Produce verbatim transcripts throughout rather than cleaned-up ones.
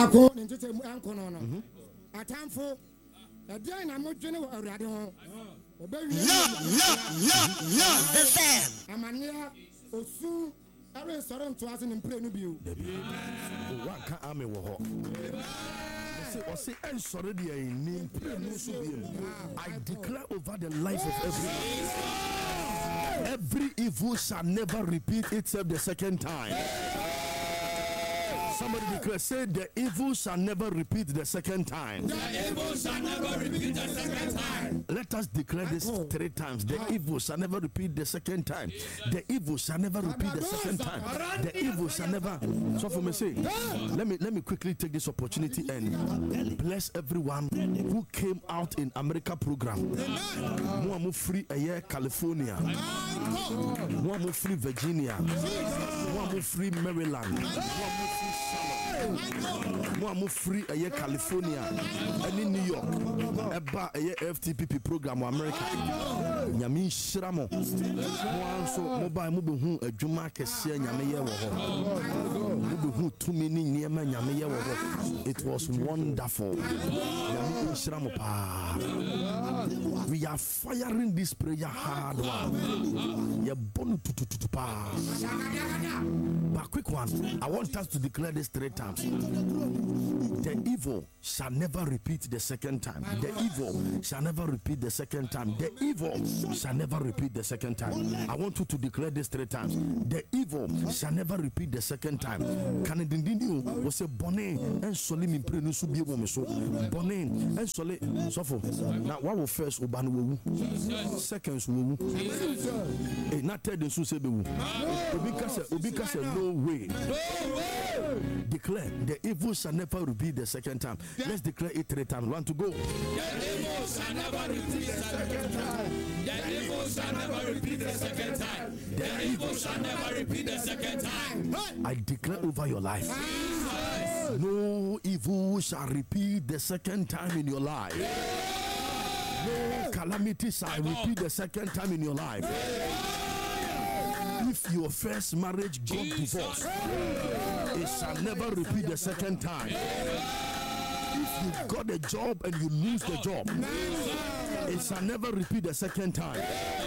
baako ne ntete mu anko no no atamfo ɛdeɛ na modwene wɔ awurade ho obewie the fan amania osu are sɔre nto ase ne mpire no bio wa ka ame wɔ hɔ say or say en sorry the name I declare over the life of every every evil shall never repeat itself the second time. Somebody declare, say the evil shall never repeat the second time. The evil shall never repeat the second time. Let us declare this three times. The evil shall never repeat the second time. The evil shall never repeat the second time. The evil shall never. So for me say, let me let me quickly take this opportunity and bless everyone who came out in America program. More free a year California. More free Virginia. More free Maryland. More free a year California and in New York about a year F T P P program America Yami Shramo so mobile mobile a Juma Kessia Yamaya who two many near my Yamaya. It was wonderful. Yami Shramopa. We are firing this prayer hard one. You're born to to pa. But quick one, I want us to declare this three times. The evil shall never repeat the second time. The evil shall never repeat the second time. The evil shall never repeat the second time. I want you to declare this three times. The evil shall never repeat the second time. Can it indeed was say bonnet and solim in prenus be woman so bonnet and sole suffer. Now what will first oban seconds will not tell the susebu because because no way. Declare the evil shall never repeat the second time. Let's declare it three times. One to go. The evil shall never repeat the second time. The evil shall never repeat the second time. The evil shall never repeat the second time. I declare over your life. No evil shall repeat the second time in your life. No calamity shall repeat the second time in your life. If your first marriage got divorced, it shall never repeat the second time. If you got a job and you lose the job, it shall never repeat the second time.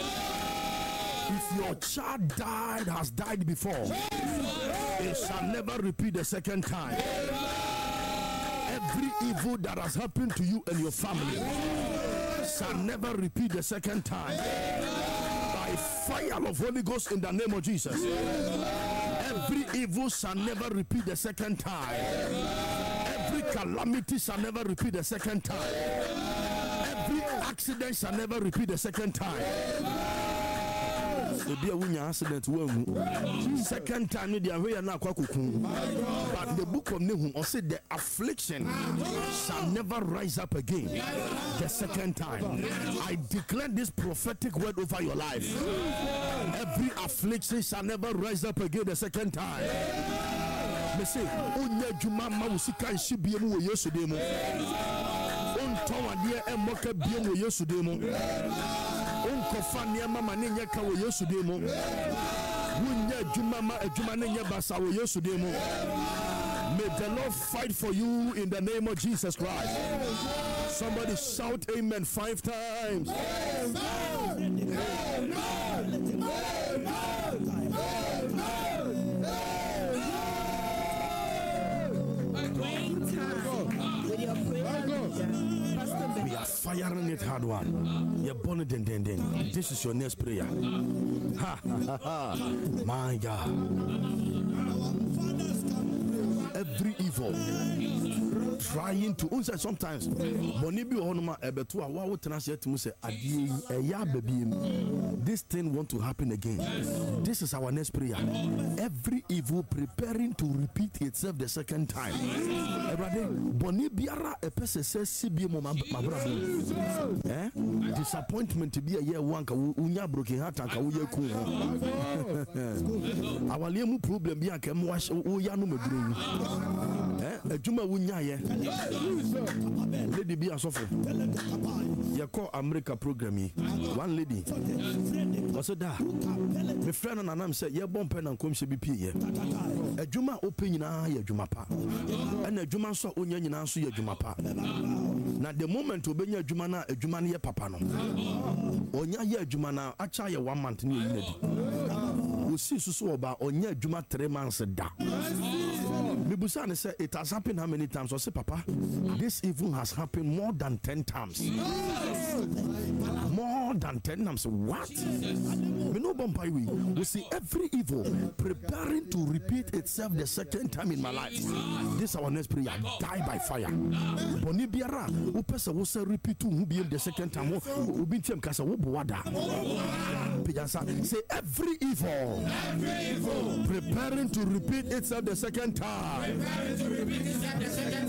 If your child died, has died before, it shall never repeat the second time. Every evil that has happened to you and your family shall never repeat the second time. Fire of Holy Ghost in the name of Jesus. Every evil shall never repeat the second time. Every calamity shall never repeat the second time. Every accident shall never repeat the second time. Accident second time they are not but the book of Nahum or said the affliction shall never rise up again the second time. I declare this prophetic word over your life. Every affliction shall never rise up again the second time. Me say onya djuma ma usika nshi biemu wo Yesu demo onton ade e moka biemu wo Yesu demo onkofa ne mama ne nyeka wo Yesu demo wonya djuma ma adjuma ne nya basa wo Yesu demo. May the Lord fight for you in the name of Jesus Christ. Somebody shout amen five times. We are firing it hard one. You're born it and then then. This is your next prayer. Ha ha ha. My God. Every evil trying to also sometimes Bonibi Honoma Ebetua Wow translate to say Aya baby. This thing want to happen again. This is our next prayer. Every evil preparing to repeat itself the second time. Bonibiara a person says Sibi Mama Eh? Disappointment to be a year one unya broken heart and Kauya Ku. Our lemu problem be a cam wash Uyanu Medru. Eh? adwuma wunyaye lady bi asofo ye call America program yi one lady was da me friend na nam say ye bompe na nkom hye bi pie adwuma open nyina ye adwuma pa na adwuma so onya nyina so ye adwuma pa na the moment obenya adwuma na adwuma ne ye papa no onya ye adwuma na acha ye one month ne yinadi osi susu oba onya adwuma three months da Bibusa ne say it has happened how many times? I say, Papa, this even has happened more than ten times. More than ten times. What? We know Bombay we we see every evil preparing to repeat itself the second time in my life. This is our next prayer. Die by fire. Boni biara upesa wo say repeat to who be the second time. Obi tiam kasa wo boada. Say every evil, every evil preparing to repeat itself the second time. Preparing to repeat itself the second